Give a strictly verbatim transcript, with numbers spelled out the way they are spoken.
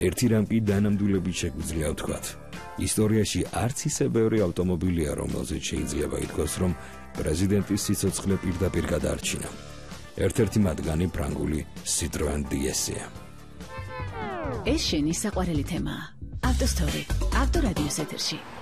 ერთი რამ კი დანამდვილებით შეგვიძლია ვთქვათ. ისტორიაში არც ისე ბევრი ავტომობილია, რომელზეც შეიძლება ითქვას, რომ პრეზიდენტის სიცოცხლე პირდაპირ გადაარჩინა. ერთ-ერთი მათგანი ფრანგული Citroën D S-ია. ეს შენი საყვარელი თემაა. ავტოსტორი, ავტორადიოს ეთერში.